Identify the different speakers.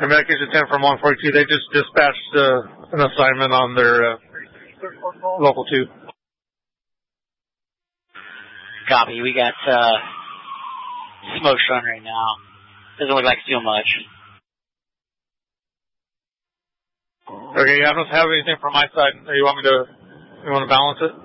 Speaker 1: Communication 10 from 142. They just dispatched an assignment on their local 2.
Speaker 2: Copy. We got smoke showing right now. Doesn't look like it's doing much.
Speaker 1: Okay, I don't have anything from my side. You want to balance it?